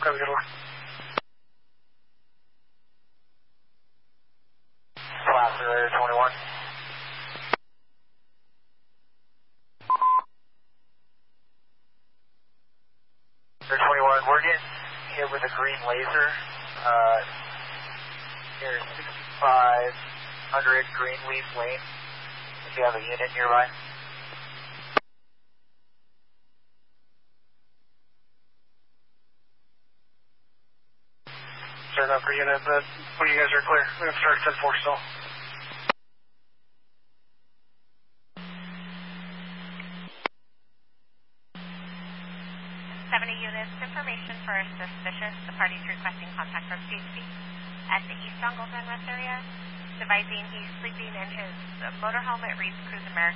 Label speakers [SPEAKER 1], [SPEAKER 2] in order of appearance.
[SPEAKER 1] Have a good one.
[SPEAKER 2] Placer Air 21. Air 21, we're getting hit with a green laser. Near 6500 Greenleaf Lane. If you have a unit nearby.
[SPEAKER 1] Sorry about for unit, but when you guys are clear, we're going to start 10-4 still.
[SPEAKER 3] 70 units, information for a suspicious. The party's requesting contact from CHP at the East on Goldman West area. Devising he's sleeping in his motorhome at Reed's Cruise America.